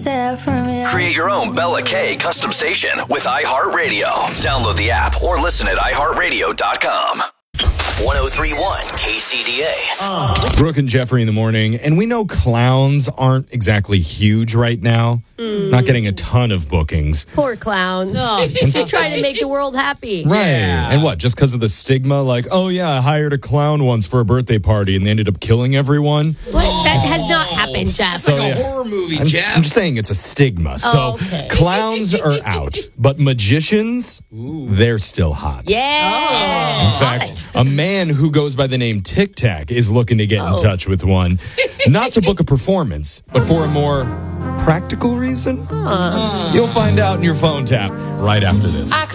Create your own Bella K custom station with iHeartRadio. Download the app or listen at iHeartRadio.com. 1031 KCDA. Brooke and Jeffrey in the morning. And we know clowns aren't exactly huge right now. Not getting a ton of bookings. Poor clowns. Just trying to make the world happy. Right. Yeah. And what? Just because of the stigma? Like, oh, yeah, I hired a clown once for a birthday party and they ended up killing everyone. What? That has not happened, Jeff. So, Like a yeah. horror movie, I'm Jeff. just saying it's a stigma. So okay. clowns are out, but magicians, they're still hot. Yeah. In fact, a man who goes by the name Tic Tac is looking to get in touch with one. Not to book a performance, but for a more practical reason. You'll find out in your phone tap right after this.